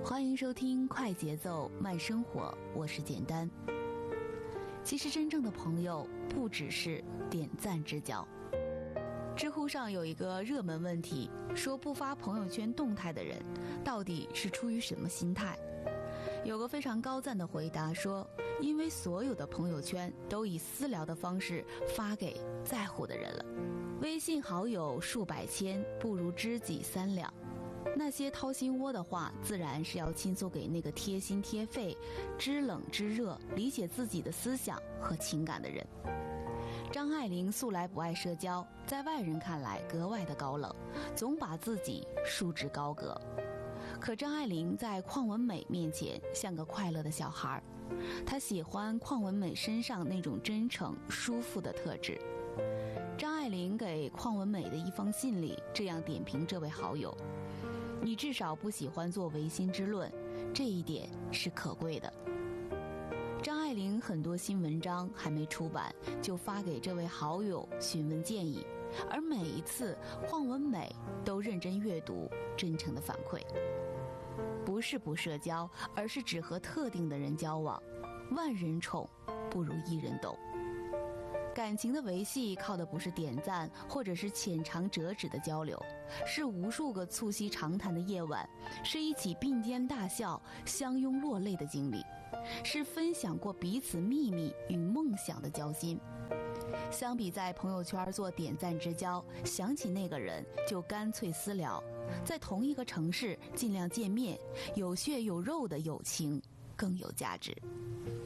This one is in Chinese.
欢迎收听快节奏慢生活，我是简单。其实真正的朋友不只是点赞之交。知乎上有一个热门问题，说不发朋友圈动态的人到底是出于什么心态？有个非常高赞的回答说，因为所有的朋友圈都以私聊的方式发给在乎的人了。微信好友数百千，不如知己三两。那些掏心窝的话，自然是要倾诉给那个贴心贴肺、知冷知热、理解自己的思想和情感的人。张爱玲素来不爱社交，在外人看来格外的高冷，总把自己束之高阁。可张爱玲在邝文美面前像个快乐的小孩，她喜欢邝文美身上那种真诚、舒服的特质。张爱玲给邝文美的一封信里这样点评这位好友：你至少不喜欢做唯心之论，这一点是可贵的。张爱玲很多新文章还没出版，就发给这位好友询问建议，而每一次邝文美都认真阅读，真诚的反馈。不是不社交，而是只和特定的人交往。万人宠不如一人懂。感情的维系靠的不是点赞或者是浅尝辄止的交流，是无数个促膝长谈的夜晚，是一起并肩大笑、相拥落泪的经历，是分享过彼此秘密与梦想的交心。相比在朋友圈做点赞之交，想起那个人就干脆私聊，在同一个城市尽量见面，有血有肉的友情更有价值。